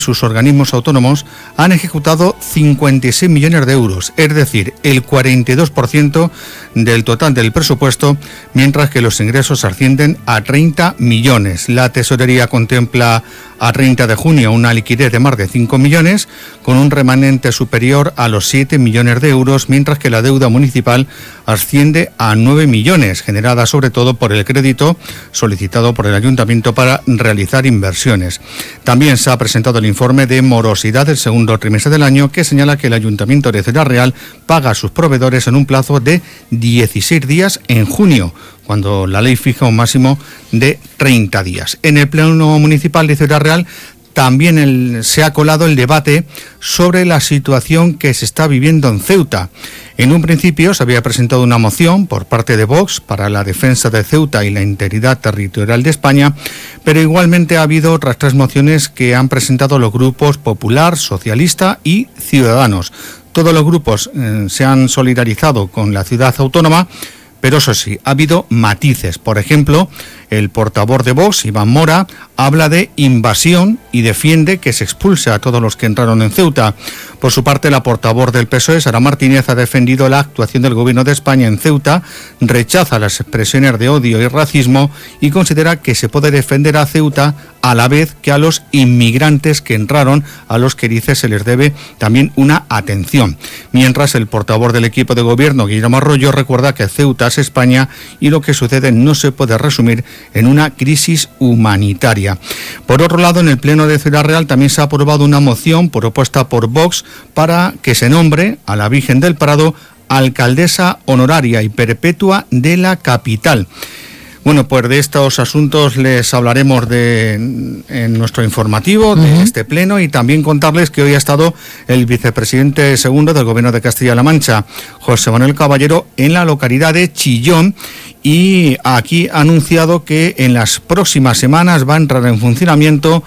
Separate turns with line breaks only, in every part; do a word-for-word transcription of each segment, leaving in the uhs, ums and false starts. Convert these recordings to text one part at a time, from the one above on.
sus organismos autónomos han ejecutado cincuenta y seis millones de euros, es decir, el cuarenta y dos por ciento del total del presupuesto, mientras que los ingresos ascienden a treinta millones. La tesorería contempla a treinta de junio una liquidez de más de cinco millones, con un remanente superior a los siete millones de euros, mientras que la deuda municipal asciende a nueve millones, generada sobre todo por el crédito solicitado por el Ayuntamiento para realizar inversiones. También se ha presentado el informe de morosidad del segundo trimestre del año, que señala que el Ayuntamiento de Ciudad Real paga a sus proveedores en un plazo de dieciséis días en junio, cuando la ley fija un máximo de treinta días. En el Pleno Municipal de Ciudad Real también el, se ha colado el debate sobre la situación que se está viviendo en Ceuta. En un principio se había presentado una moción por parte de Vox para la defensa de Ceuta y la integridad territorial de España, pero igualmente ha habido otras tres mociones que han presentado los grupos Popular, Socialista y Ciudadanos. Todos los grupos eh, se han solidarizado con la ciudad autónoma, pero eso sí, ha habido matices. Por ejemplo, el portavoz de Vox, Iván Mora, habla de invasión y defiende que se expulse a todos los que entraron en Ceuta. Por su parte, la portavoz del P S O E, Sara Martínez, ha defendido la actuación del Gobierno de España en Ceuta, rechaza las expresiones de odio y racismo y considera que se puede defender a Ceuta a la vez que a los inmigrantes que entraron, a los que dice se les debe también una atención. Mientras, el portavoz del equipo de gobierno, Guillermo Arroyo, recuerda que Ceuta es España y lo que sucede no se puede resumir en una crisis humanitaria. Por otro lado, en el Pleno de Ciudad Real también se ha aprobado una moción propuesta por Vox para que se nombre a la Virgen del Prado alcaldesa honoraria y perpetua de la capital. Bueno, pues de estos asuntos les hablaremos de, en nuestro informativo de uh-huh. este pleno, y también contarles que hoy ha estado el vicepresidente segundo del Gobierno de Castilla-La Mancha, José Manuel Caballero, en la localidad de Chillón, y aquí ha anunciado que en las próximas semanas va a entrar en funcionamiento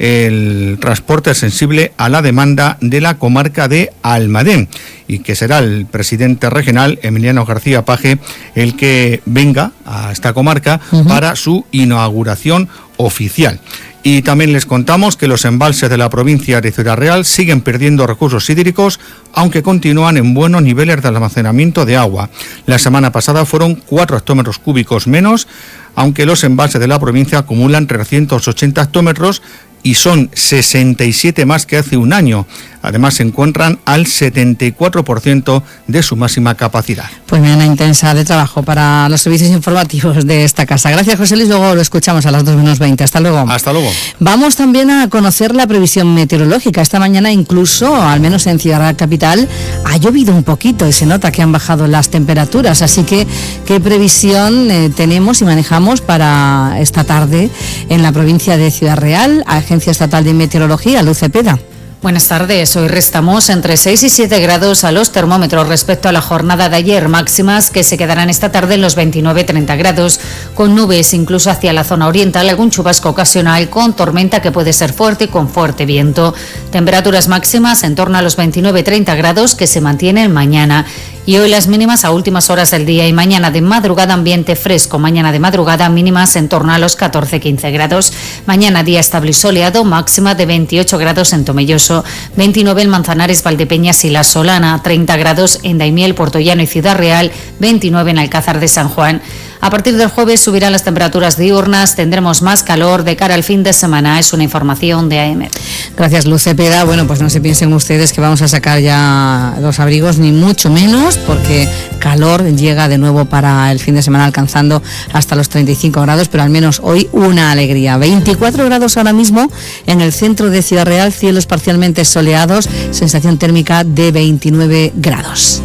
el transporte sensible a la demanda de la comarca de Almadén, y que será el presidente regional, Emiliano García Paje, el que venga a esta comarca uh-huh. para su inauguración oficial. Y también les contamos que los embalses de la provincia de Ciudad Real siguen perdiendo recursos hídricos, aunque continúan en buenos niveles de almacenamiento de agua. La semana pasada fueron cuatro hectómetros cúbicos menos, aunque los embalses de la provincia acumulan trescientos ochenta hectómetros y son sesenta y siete más que hace un año. Además, se encuentran al setenta y cuatro por ciento de su máxima capacidad.
Pues mañana intensa de trabajo para los servicios informativos de esta casa. Gracias, José Luis. Luego lo escuchamos a las dos menos veinte. Hasta luego.
Hasta luego.
Vamos también a conocer la previsión meteorológica. Esta mañana, incluso, al menos en Ciudad Real Capital, ha llovido un poquito y se nota que han bajado las temperaturas. Así que, ¿qué previsión eh, tenemos y manejamos para esta tarde en la provincia de Ciudad Real? Agencia Estatal de Meteorología, Luz Cepeda.
Buenas tardes. Hoy restamos entre seis y siete grados a los termómetros respecto a la jornada de ayer, máximas que se quedarán esta tarde en los veintinueve a treinta grados, con nubes incluso hacia la zona oriental, algún chubasco ocasional con tormenta que puede ser fuerte y con fuerte viento. Temperaturas máximas en torno a los veintinueve a treinta grados que se mantienen mañana. Y hoy las mínimas a últimas horas del día y mañana de madrugada ambiente fresco. Mañana de madrugada mínimas en torno a los catorce a quince grados. Mañana día estable y soleado, máxima de veintiocho grados en Tomelloso, veintinueve en Manzanares, Valdepeñas y La Solana, treinta grados en Daimiel, Puertollano y Ciudad Real, veintinueve en Alcázar de San Juan. A partir del jueves subirán las temperaturas diurnas, tendremos más calor de cara al fin de semana. Es una información de A M.
Gracias, Luz Cepeda. Bueno, pues no se piensen ustedes que vamos a sacar ya los abrigos, ni mucho menos, porque calor llega de nuevo para el fin de semana, alcanzando hasta los treinta y cinco grados, pero al menos hoy una alegría. veinticuatro grados ahora mismo en el centro de Ciudad Real, cielos parcialmente soleados, sensación térmica de veintinueve grados.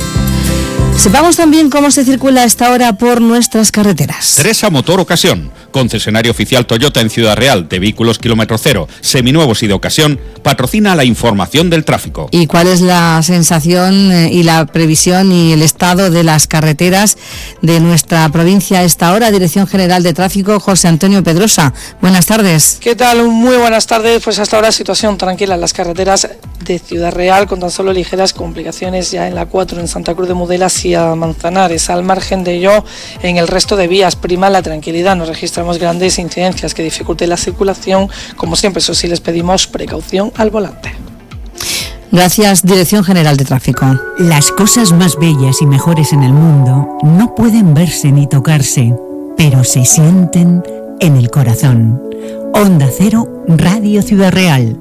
Sepamos también cómo se circula a esta hora por nuestras carreteras.
Teresa Motor Ocasión, concesionario oficial Toyota en Ciudad Real de vehículos kilómetro cero, seminuevos y de ocasión, patrocina la información del tráfico.
¿Y cuál es la sensación y la previsión y el estado de las carreteras de nuestra provincia a esta hora? Dirección General de Tráfico, José Antonio Pedrosa. Buenas tardes.
¿Qué tal? Muy buenas tardes. Pues hasta ahora situación tranquila en las carreteras de Ciudad Real, con tan solo ligeras complicaciones ya en la cuatro en Santa Cruz de Mudela hacia Manzanares. Al margen de ello, en el resto de vías prima la tranquilidad, no registramos grandes incidencias que dificulten la circulación. Como siempre, eso sí, les pedimos precaución al volante.
Gracias, Dirección General de Tráfico.
Las cosas más bellas y mejores en el mundo no pueden verse ni tocarse, pero se sienten en el corazón. Onda Cero, Radio Ciudad Real.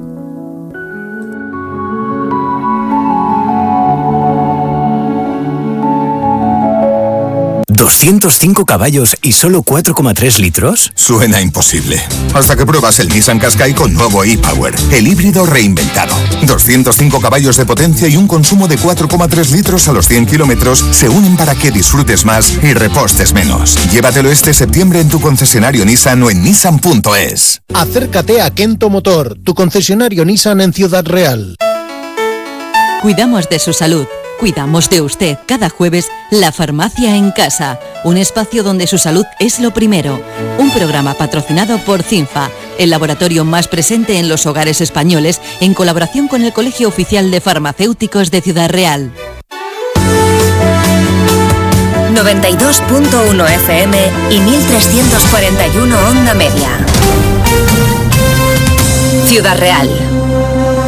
¿doscientos cinco caballos y solo cuatro coma tres litros?
Suena imposible. Hasta que pruebas el Nissan Qashqai con nuevo e-Power, el híbrido reinventado. doscientos cinco caballos de potencia y un consumo de cuatro coma tres litros a los cien kilómetros se unen para que disfrutes más y repostes menos. Llévatelo este septiembre en tu concesionario Nissan o en nissan punto es.
Acércate a Kento Motor, tu concesionario Nissan en Ciudad Real.
Cuidamos de su salud. Cuidamos de usted. Cada jueves, La Farmacia en Casa. Un espacio donde su salud es lo primero. Un programa patrocinado por CINFA, el laboratorio más presente en los hogares españoles, en colaboración con el Colegio Oficial de Farmacéuticos de Ciudad Real.
noventa y dos punto uno F M y mil trescientos cuarenta y uno Onda Media. Ciudad Real.